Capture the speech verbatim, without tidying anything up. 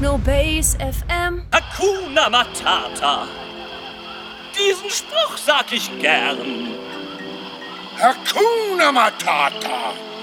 Techno-Bass F M. Hakuna Matata. Diesen Spruch sag ich gern. Hakuna Matata.